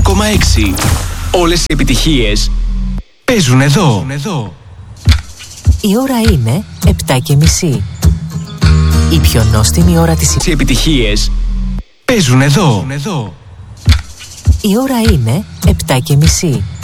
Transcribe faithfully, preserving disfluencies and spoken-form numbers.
κόμμα έξι. Όλες οι επιτυχίες παίζουν εδώ. Η ώρα είναι επτά και μισή. Η πιο νόστιμη ώρα της... Οι επιτυχίες παίζουν εδώ. Η ώρα είναι επτά και μισή.